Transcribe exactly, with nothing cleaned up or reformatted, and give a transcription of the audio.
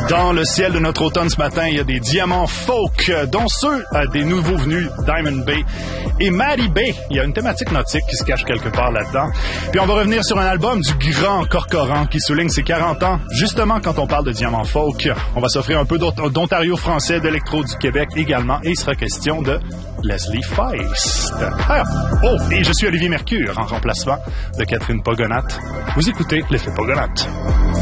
Dans le ciel de notre automne ce matin, il y a des diamants folk, dont ceux euh, des nouveaux venus Diamond Bay et Maddie Bay. Il y a une thématique nautique qui se cache quelque part là-dedans. Puis on va revenir sur un album du grand Corcoran qui souligne ses quarante ans. Justement, quand on parle de diamants folk, on va s'offrir un peu d'Ontario français, d'électro du Québec également, et il sera question de Leslie Feist. Ah, oh, et je suis Olivier Mercure, en remplacement de Catherine Pogonat. Vous écoutez l'effet Pogonat.